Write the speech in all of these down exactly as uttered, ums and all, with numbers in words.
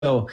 So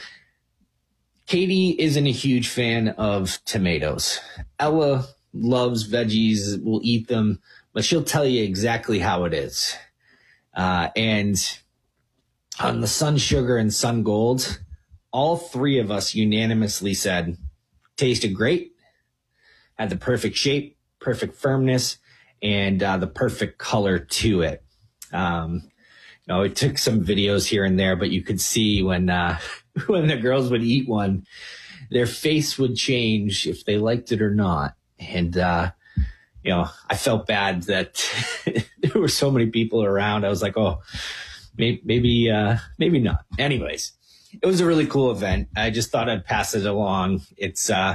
Katie isn't a huge fan of tomatoes. Ella loves veggies, will eat them, but she'll tell you exactly how it is. Uh, and on the Sun Sugar and Sun Gold, all three of us unanimously said, tasted great, had the perfect shape, perfect firmness, and uh, the perfect color to it. Um, you know, it took some videos here and there, but you could see when uh, when the girls would eat one, their face would change if they liked it or not. And, uh, you know, I felt bad that there were so many people around. I was like, oh, maybe, maybe, uh, maybe not. Anyways, it was a really cool event. I just thought I'd pass it along. It's, uh,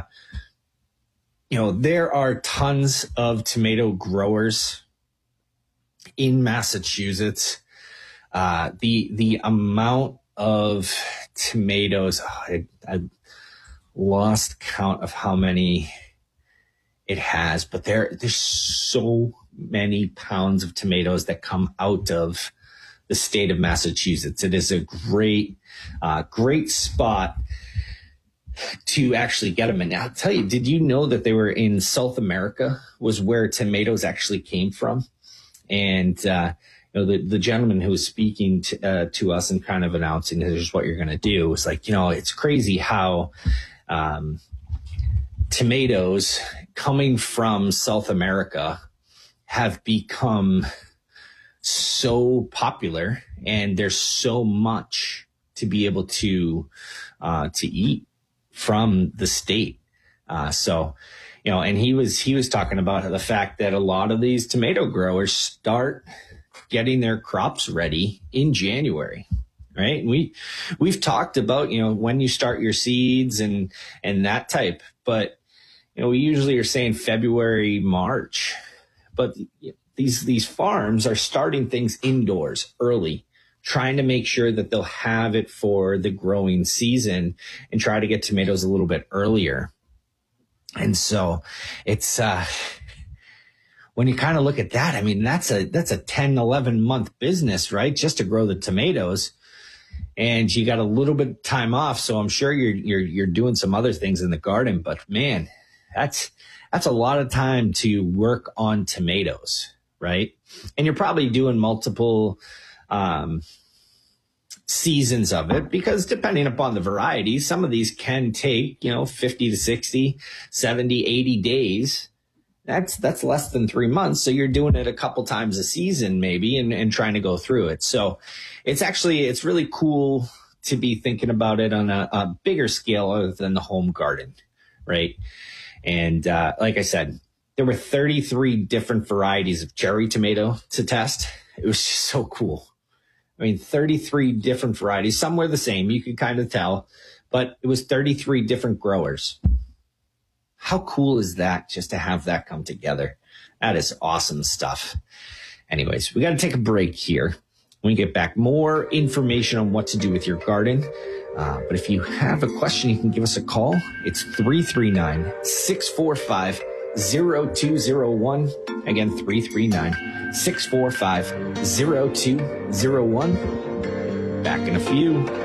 you know, there are tons of tomato growers in Massachusetts. Uh, the, the amount of tomatoes, oh, I, I lost count of how many it has, but there, there's so many pounds of tomatoes that come out of the state of Massachusetts. It is a great, uh, great spot to actually get them. And I'll tell you, did you know that they were in South America was where tomatoes actually came from? And, uh, you know, the, the gentleman who was speaking to, uh, to us and kind of announcing here's what you're going to do was like, you know, it's crazy how, um, tomatoes coming from South America have become so popular, and there's so much to be able to, uh, to eat from the state. Uh, so, you know, and he was, he was talking about the fact that a lot of these tomato growers start getting their crops ready in January, right? And we, we've talked about, you know, when you start your seeds and, and that type, but, you know, we usually are saying February, March, but these, these farms are starting things indoors early, trying to make sure that they'll have it for the growing season and try to get tomatoes a little bit earlier. And so it's, uh, when you kind of look at that, I mean, that's a, that's a ten, eleven month business, right? Just to grow the tomatoes. And you got a little bit of time off. So I'm sure you're, you're, you're doing some other things in the garden, but man, that's, that's a lot of time to work on tomatoes, right? And you're probably doing multiple, um, seasons of it, because depending upon the variety, some of these can take, you know, fifty to sixty, seventy, eighty days. That's, that's less than three months. So you're doing it a couple times a season maybe, and, and trying to go through it. So it's actually, it's really cool to be thinking about it on a, a bigger scale other than the home garden, right? And, uh, like I said, there were thirty-three different varieties of cherry tomato to test. It was just so cool. I mean, thirty-three different varieties. Some were the same. You could kind of tell, but it was thirty-three different growers. How cool is that, just to have that come together? That is awesome stuff. Anyways, we got to take a break here. When we get back, more information on what to do with your garden. Uh, but if you have a question, you can give us a call. It's three three nine, six four five, zero two zero one. Again, three three nine, six four five, zero two zero one. Back in a few.